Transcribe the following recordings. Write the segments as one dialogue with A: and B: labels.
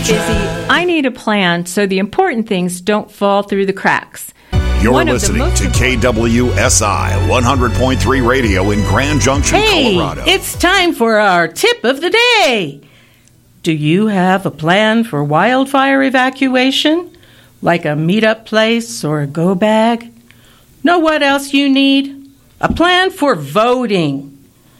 A: I need a plan so the important things don't fall through the cracks.
B: You're listening to KWSI 100.3 Radio in Grand Junction, Colorado.
C: It's time for our tip of the day. Do you have a plan for wildfire evacuation? Like a meetup place or a go bag? Know what else you need? A plan for voting.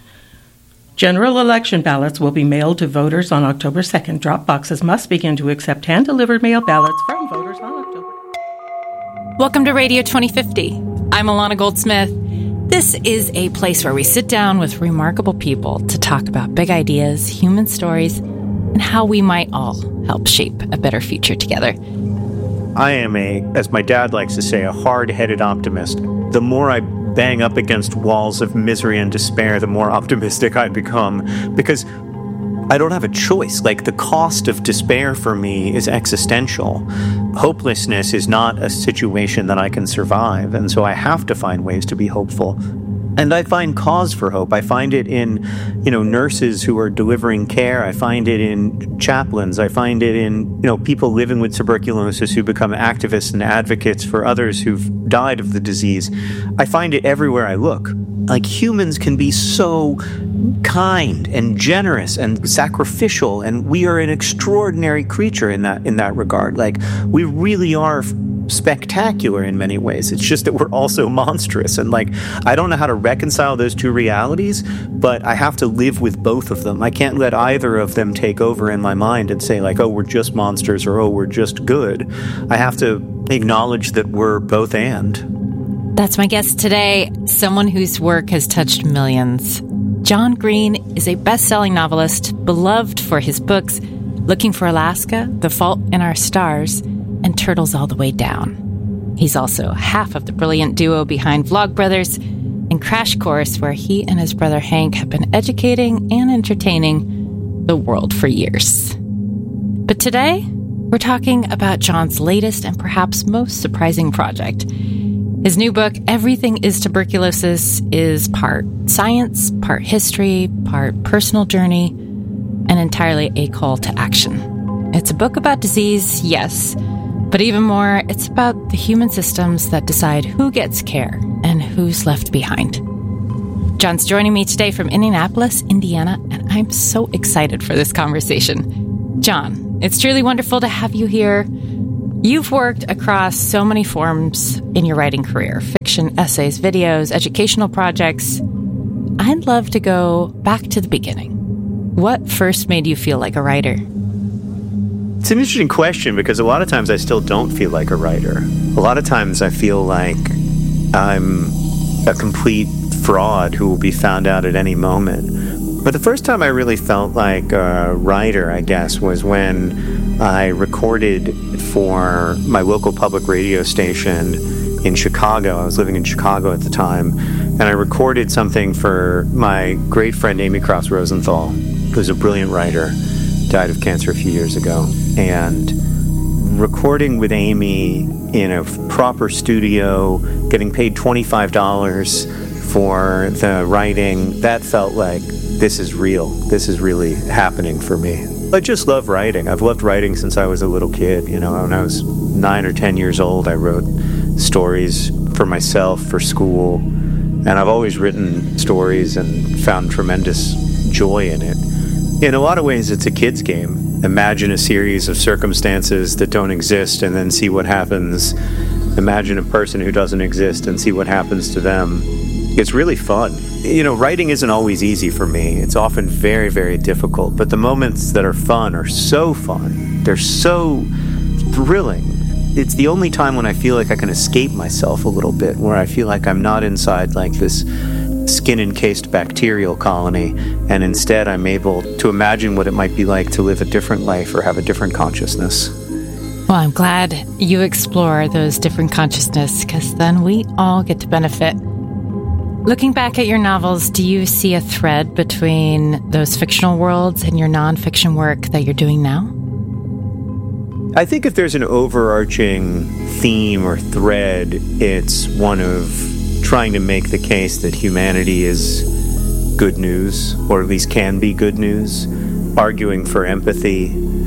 C: General election ballots will be mailed to voters on October 2nd. Drop boxes must begin to accept hand-delivered mail ballots from voters on October.
D: Welcome to Radio 2050. I'm Alana Goldsmith. This is a place where we sit down with remarkable people to talk about big ideas, human stories, and how we might all help shape a better future together.
E: I am as my dad likes to say, a hard-headed optimist. The more I bang up against walls of misery and despair, the more optimistic I become, because I don't have a choice. Like, the cost of despair for me is existential. Hopelessness is not a situation that I can survive, and so I have to find ways to be hopeful. And I find cause for hope. I find it in, nurses who are delivering care. I find it in chaplains. I find it in, people living with tuberculosis who become activists and advocates for others who've died of the disease. I find it everywhere I look. Like, humans can be so kind and generous and sacrificial, and we are an extraordinary creature in that regard. Like, we really are spectacular in many ways. It's just that we're also monstrous, and I don't know how to reconcile those two realities, but I have to live with both of them. I can't let either of them take over in my mind and say oh, we're just monsters, or oh, we're just good. I have to acknowledge that we're both and.
D: That's my guest today, someone whose work has touched millions. John Green is a best-selling novelist, beloved for his books Looking for Alaska, The Fault in Our Stars, and Turtles All the Way Down. He's also half of the brilliant duo behind Vlogbrothers and Crash Course, where he and his brother Hank have been educating and entertaining the world for years. But today, we're talking about John's latest and perhaps most surprising project. His new book, Everything is Tuberculosis, is part science, part history, part personal journey, and entirely a call to action. It's a book about disease, yes, but even more, it's about the human systems that decide who gets care and who's left behind. John's joining me today from Indianapolis, Indiana, and I'm so excited for this conversation. John, it's truly wonderful to have you here. You've worked across so many forms in your writing career: fiction, essays, videos, educational projects. I'd love to go back to the beginning. What first made you feel like a writer?
E: It's an interesting question, because a lot of times I still don't feel like a writer. A lot of times I feel like I'm a complete fraud who will be found out at any moment. But the first time I really felt like a writer, I guess, was when I recorded for my local public radio station in Chicago. I was living in Chicago at the time, and I recorded something for my great friend Amy Cross Rosenthal, who's a brilliant writer, died of cancer a few years ago. And recording with Amy in a proper studio, getting paid $25 for the writing, that felt like, this is real. This is really happening for me. I just love writing. I've loved writing since I was a little kid. When I was 9 or 10 years old, I wrote stories for myself, for school, and I've always written stories and found tremendous joy in it. In a lot of ways, it's a kid's game. Imagine a series of circumstances that don't exist and then see what happens. Imagine a person who doesn't exist and see what happens to them. It's really fun. Writing isn't always easy for me. It's often very, very difficult. But the moments that are fun are so fun. They're so thrilling. It's the only time when I feel like I can escape myself a little bit, where I feel like I'm not inside like this skin-encased bacterial colony, and instead I'm able to imagine what it might be like to live a different life or have a different consciousness.
D: Well, I'm glad you explore those different consciousness, because then we all get to benefit. Looking back at your novels, do you see a thread between those fictional worlds and your nonfiction work that you're doing now?
E: I think if there's an overarching theme or thread, it's one of trying to make the case that humanity is good news, or at least can be good news, arguing for empathy,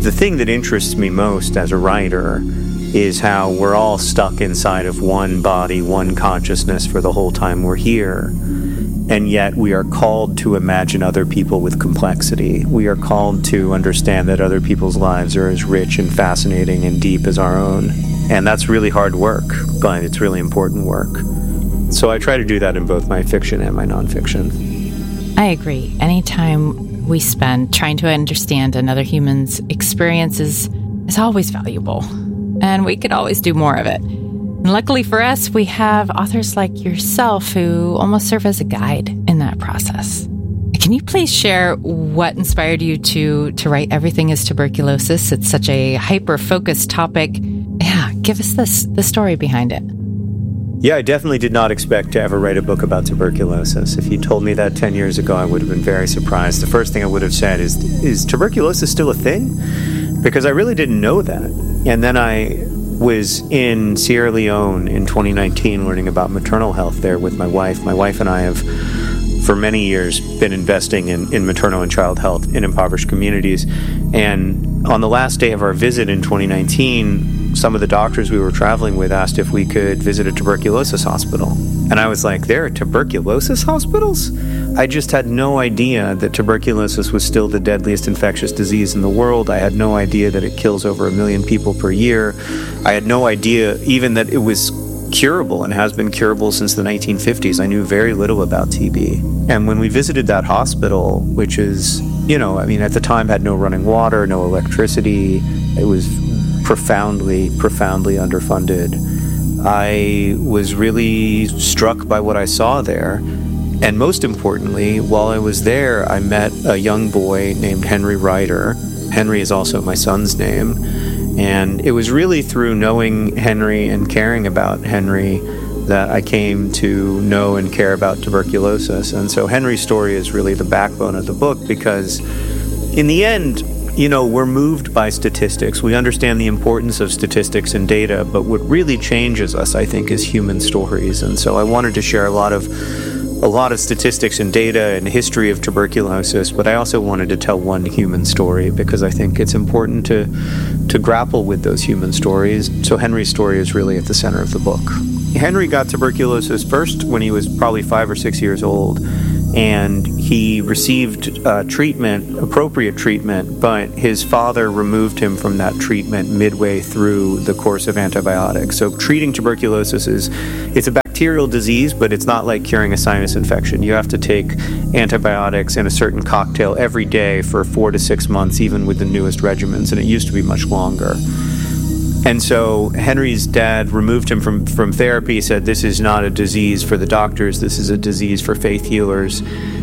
E: the thing that interests me most as a writer is how we're all stuck inside of one body, one consciousness for the whole time we're here. And yet we are called to imagine other people with complexity. We are called to understand that other people's lives are as rich and fascinating and deep as our own. And that's really hard work, but it's really important work. So I try to do that in both my fiction and my nonfiction.
D: I agree. Anytime we spend trying to understand another human's experiences is always valuable. And we could always do more of it. And luckily for us, we have authors like yourself who almost serve as a guide in that process. Can you please share what inspired you to write Everything is Tuberculosis? It's such a hyper-focused topic. Yeah, give us the story behind it.
E: Yeah, I definitely did not expect to ever write a book about tuberculosis. If you told me that 10 years ago, I would have been very surprised. The first thing I would have said is tuberculosis still a thing? Because I really didn't know that. And then I was in Sierra Leone in 2019 learning about maternal health there with my wife. My wife and I have, for many years, been investing in maternal and child health in impoverished communities. And on the last day of our visit in 2019, some of the doctors we were traveling with asked if we could visit a tuberculosis hospital. And I was like, there are tuberculosis hospitals? I just had no idea that tuberculosis was still the deadliest infectious disease in the world. I had no idea that it kills over 1 million people per year. I had no idea even that it was curable and has been curable since the 1950s. I knew very little about TB. And when we visited that hospital, which is, at the time had no running water, no electricity, it was profoundly underfunded. I was really struck by what I saw there. And most importantly, while I was there, I met a young boy named Henry Ryder. Henry is also my son's name. And it was really through knowing Henry and caring about Henry that I came to know and care about tuberculosis. And so Henry's story is really the backbone of the book because in the end, we're moved by statistics. We understand the importance of statistics and data, but what really changes us, I think, is human stories. And so I wanted to share a lot of statistics and data and history of tuberculosis, but I also wanted to tell one human story because I think it's important to grapple with those human stories. So Henry's story is really at the center of the book. Henry got tuberculosis first when he was probably 5 or 6 years old, and he received appropriate treatment, but his father removed him from that treatment midway through the course of antibiotics. So treating tuberculosis it's a bacterial disease, but it's not like curing a sinus infection. You have to take antibiotics in a certain cocktail every day for 4 to 6 months, even with the newest regimens, and it used to be much longer. And so Henry's dad removed him from therapy, said this is not a disease for the doctors, this is a disease for faith healers.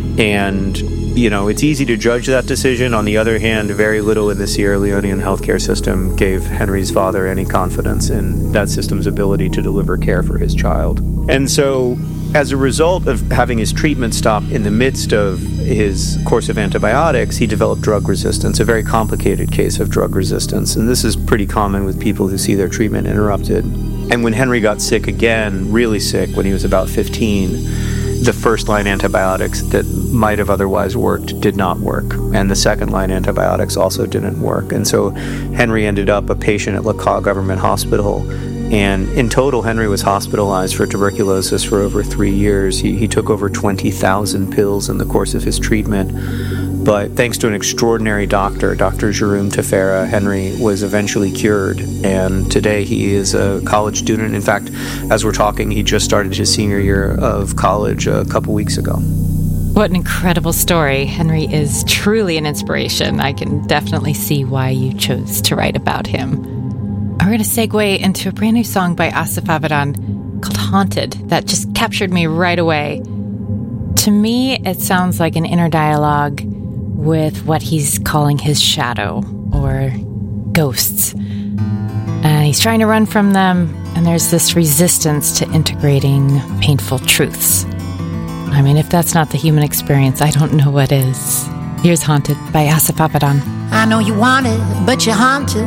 E: And, it's easy to judge that decision. On the other hand, very little in the Sierra Leonean healthcare system gave Henry's father any confidence in that system's ability to deliver care for his child. And so, as a result of having his treatment stop in the midst of his course of antibiotics, he developed drug resistance, a very complicated case of drug resistance. And this is pretty common with people who see their treatment interrupted. And when Henry got sick again, really sick, when he was about 15, the first-line antibiotics that might have otherwise worked did not work. And the second-line antibiotics also didn't work. And so Henry ended up a patient at LaCaw Government Hospital. And in total, Henry was hospitalized for tuberculosis for over 3 years. He took over 20,000 pills in the course of his treatment. But thanks to an extraordinary doctor, Dr. Jérôme Tefera, Henry was eventually cured. And today he is a college student. In fact, as we're talking, he just started his senior year of college a couple weeks ago.
D: What an incredible story. Henry is truly an inspiration. I can definitely see why you chose to write about him. We're going to segue into a brand new song by Asif Avidan called Haunted that just captured me right away. To me, it sounds like an inner dialogue with what he's calling his shadow or ghosts. And he's trying to run from them, and there's this resistance to integrating painful truths. I mean, if that's not the human experience, I don't know what is. Here's Haunted by Asif Avidan.
F: I know you want it, but you're haunted.